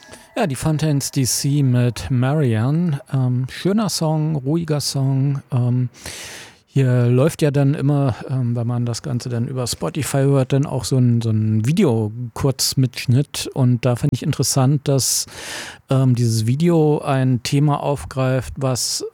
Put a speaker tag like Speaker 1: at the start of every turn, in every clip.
Speaker 1: Ja, die Fontaines DC mit Marianne. Schöner Song, ruhiger Song. Hier läuft ja dann immer, wenn man das Ganze dann über Spotify hört, dann auch so ein Video-Kurzmitschnitt. Und da finde ich interessant, dass dieses Video ein Thema aufgreift, was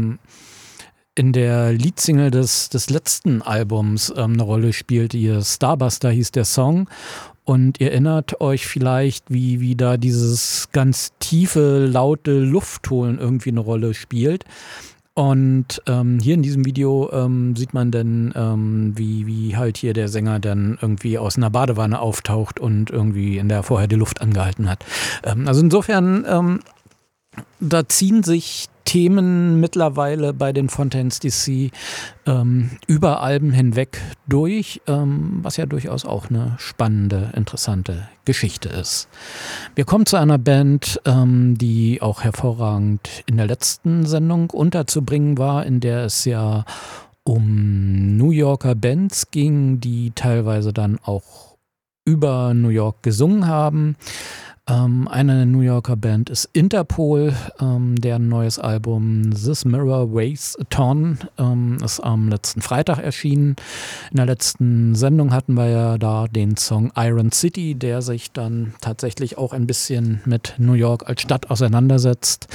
Speaker 1: in der Leadsingle des letzten Albums eine Rolle spielt. Hier Starbuster hieß der Song. Und ihr erinnert euch vielleicht, wie da dieses ganz tiefe, laute Luftholen irgendwie eine Rolle spielt. Und hier in diesem Video sieht man dann, wie halt hier der Sänger dann irgendwie aus einer Badewanne auftaucht und irgendwie in der vorher die Luft angehalten hat. Also insofern, da ziehen sich Themen mittlerweile bei den Fontaines DC über Alben hinweg durch, was ja durchaus auch eine spannende, interessante Geschichte ist. Wir kommen zu einer Band, die auch hervorragend in der letzten Sendung unterzubringen war, in der es ja um New Yorker Bands ging, die teilweise dann auch über New York gesungen haben. Eine New Yorker Band ist Interpol, deren neues Album This Mirror Weighs a Ton ist am letzten Freitag erschienen. In der letzten Sendung hatten wir ja da den Song Iron City, der sich dann tatsächlich auch ein bisschen mit New York als Stadt auseinandersetzt.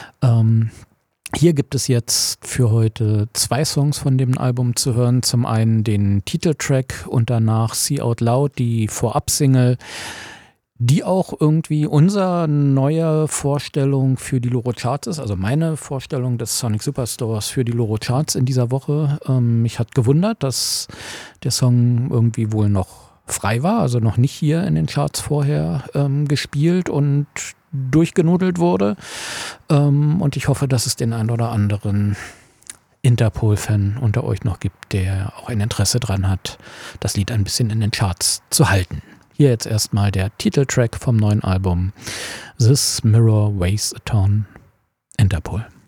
Speaker 1: Hier gibt es jetzt für heute 2 Songs von dem Album zu hören. Zum einen den Titeltrack und danach See Out Loud, die Vorab-Single, die auch irgendwie unsere neue Vorstellung für die Loro Charts ist, also meine Vorstellung des Sonic Superstores für die Loro Charts in dieser Woche. Mich hat gewundert, dass der Song irgendwie wohl noch frei war, also noch nicht hier in den Charts vorher gespielt und durchgenudelt wurde. Und ich hoffe, dass es den einen oder anderen Interpol-Fan unter euch noch gibt, der auch ein Interesse dran hat, das Lied ein bisschen in den Charts zu halten. Hier jetzt erstmal der Titeltrack vom neuen Album This Mirror Weighs a Ton, Interpol.